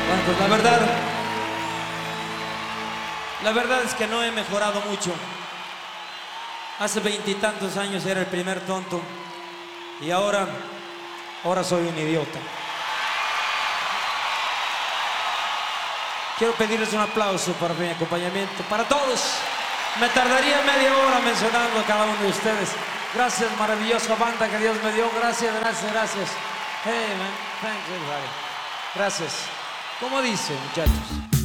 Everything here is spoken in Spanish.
Bueno, pues la verdad es que no he mejorado mucho. Hace 20 y tantos años era el primer tonto y ahora soy un idiota. Quiero pedirles un aplauso para mi acompañamiento, para todos. Me tardaría media hora mencionando a cada uno de ustedes. Gracias, maravillosa banda que Dios me dio. Gracias. Hey, man. Thanks, everybody. Gracias. ¿Cómo dice, muchachos?